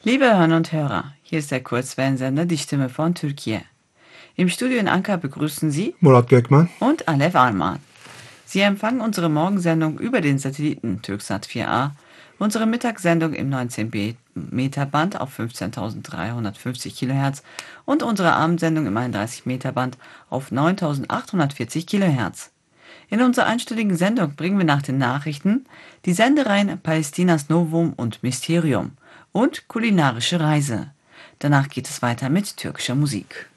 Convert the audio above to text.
Liebe Hörner und Hörer, hier ist der Kurzwellensender Die Stimme von Türkiye. Im Studio in Ankara begrüßen Sie Murat Gökmen. und Alev Arman. Sie empfangen unsere Morgensendung über den Satelliten Türksat 4a, unsere Mittagssendung im 19-Meter-Band auf 15.350 kHz und unsere Abendsendung im 31-Meter-Band auf 9.840 kHz. In unserer einstündigen Sendung bringen wir nach den Nachrichten die Sendereihen Palästinas Novum und Mysterium und kulinarische Reise. Danach geht es weiter mit türkischer Musik.